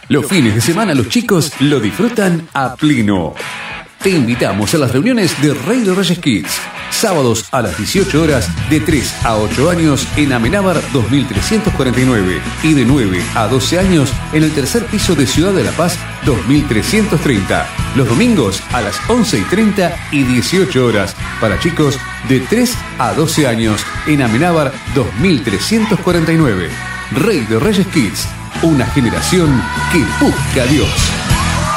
Los fines de semana los chicos lo disfrutan a pleno. Te invitamos a las reuniones de Rey de Reyes Kids. Sábados a las 18 horas, de 3 a 8 años en Amenábar 2349 y de 9 a 12 años en el tercer piso de Ciudad de la Paz 2330. Los domingos a las 11:30 y 18 horas para chicos de 3 a 12 años en Amenábar 2349. Rey de Reyes Kids, una generación que busca a Dios.